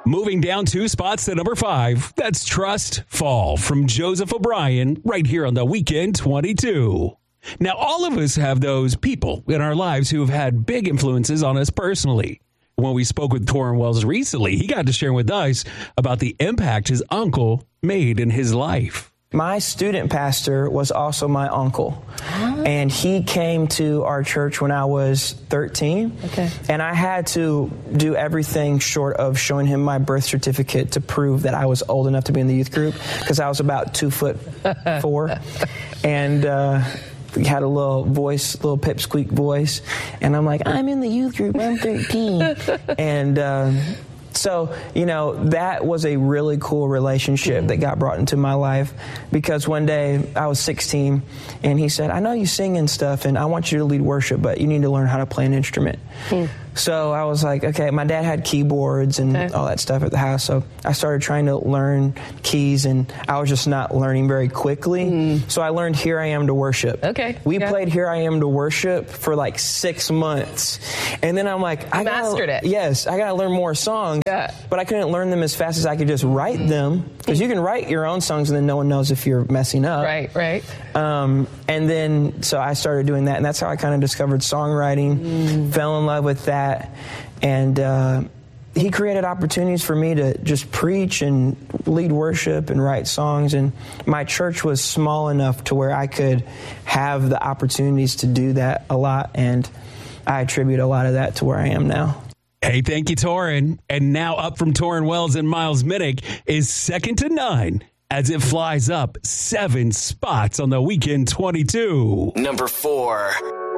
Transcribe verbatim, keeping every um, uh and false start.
Moving down two spots to number five, that's Trust Fall from Joseph O'Brien right here on the Weekend twenty-two. Now, all of us have those people in our lives who have had big influences on us personally. When we spoke with Torrin Wells recently, he got to share with us about the impact his uncle made in his life. My student pastor was also my uncle, and he came to our church when I was thirteen, okay. and I had to do everything short of showing him my birth certificate to prove that I was old enough to be in the youth group, because I was about two foot four, and uh, he had a little voice, little pipsqueak voice, and I'm like, I'm in the youth group, I'm thirteen, and um, So, you know, that was a really cool relationship mm-hmm. that got brought into my life, because one day I was sixteen and he said, I know you sing and stuff and I want you to lead worship, but you need to learn how to play an instrument. Mm. So I was like, okay, my dad had keyboards and okay. all that stuff at the house. So I started trying to learn keys, and I was just not learning very quickly. Mm. So I learned Here I Am to Worship. Okay. We yeah. played Here I Am to Worship for like six months. And then I'm like, I gotta, mastered it. Yes, I got to learn more songs. Yeah. But I couldn't learn them as fast as I could just write them, because you can write your own songs and then no one knows if you're messing up. Right, right. Um, and then, so I started doing that, and that's how I kind of discovered songwriting, mm. fell in love with that. And uh, he created opportunities for me to just preach and lead worship and write songs. And my church was small enough to where I could have the opportunities to do that a lot. And I attribute a lot of that to where I am now. Hey, thank you, Torrin. And now up from Torrin Wells and Miles Minnick is Second to None, as it flies up seven spots on the Weekend twenty-two. Number four.